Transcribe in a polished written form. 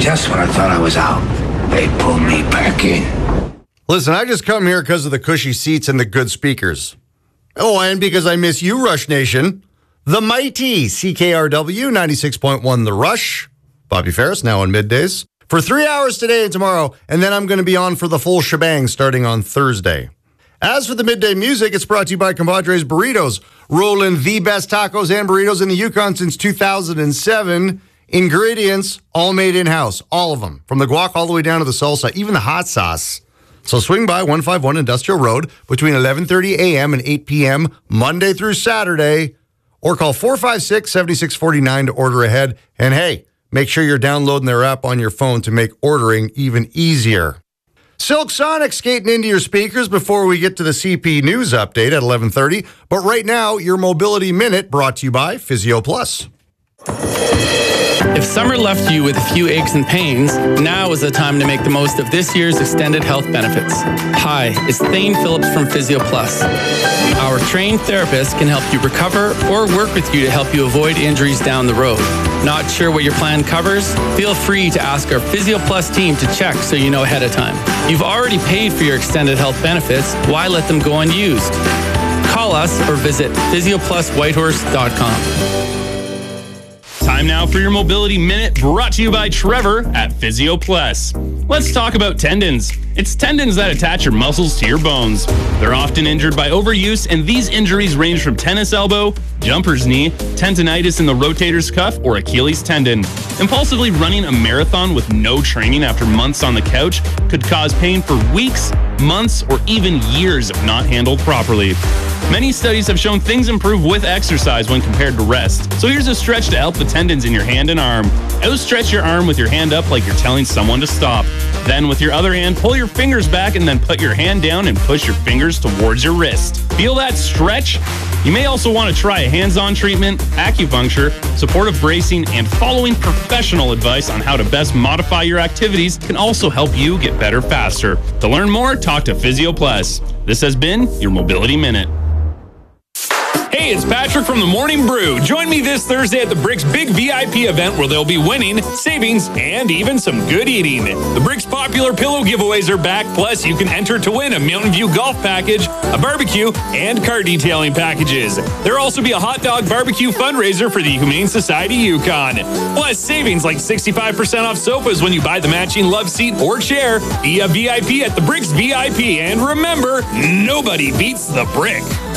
Just when I thought I was out, they pulled me back in. Listen, I just come here because of the cushy seats and the good speakers. Oh, and because I miss you, Rush Nation. The mighty CKRW 96.1 The Rush. Bobby Ferris now on middays. For 3 hours today and tomorrow, and then I'm going to be on for the full shebang starting on Thursday. As for the midday music, it's brought to you by Compadres Burritos, rolling the best tacos and burritos in the Yukon since 2007. Ingredients all made in-house, all of them, from the guac all the way down to the salsa, even the hot sauce. So swing by 151 Industrial Road between 11:30 a.m. and 8 p.m. Monday through Saturday, or call 456-7649 to order ahead. And hey, make sure you're downloading their app on your phone to make ordering even easier. Silk Sonic skating into your speakers before we get to the CP News update at 11:30. But right now, your Mobility Minute brought to you by Physio Plus. If summer left you with a few aches and pains, now is the time to make the most of this year's extended health benefits. Hi, it's Thane Phillips from Physio Plus. Our trained therapists can help you recover or work with you to help you avoid injuries down the road. Not sure what your plan covers? Feel free to ask our Physio Plus team to check so you know ahead of time. You've already paid for your extended health benefits. Why let them go unused? Call us or visit physiopluswhitehorse.com. Time now for your Mobility Minute, brought to you by Trevor at Physio Plus. Let's talk about tendons. It's tendons that attach your muscles to your bones. They're often injured by overuse, and these injuries range from tennis elbow, jumper's knee, tendonitis in the rotator's cuff, or Achilles tendon. Impulsively running a marathon with no training after months on the couch could cause pain for weeks, months, or even years if not handled properly. Many studies have shown things improve with exercise when compared to rest. So here's a stretch to help the tendons in your hand and arm. Outstretch your arm with your hand up like you're telling someone to stop. Then with your other hand, pull your fingers back and then put your hand down and push your fingers towards your wrist. Feel that stretch? You may also want to try a hands-on treatment, acupuncture, supportive bracing, and following professional advice on how to best modify your activities can also help you get better faster. To learn more, talk to Physio Plus. This has been your Mobility Minute. Hey, it's Patrick from the Morning Brew. Join me this Thursday at the Bricks Big VIP event where there'll be winning, savings, and even some good eating. The Bricks popular pillow giveaways are back, plus you can enter to win a Mountain View golf package, a barbecue, and car detailing packages. There'll also be a hot dog barbecue fundraiser for the Humane Society Yukon. Plus, savings like 65% off sofas when you buy the matching love seat or chair. Be a VIP at the Bricks VIP, and remember, nobody beats the Brick.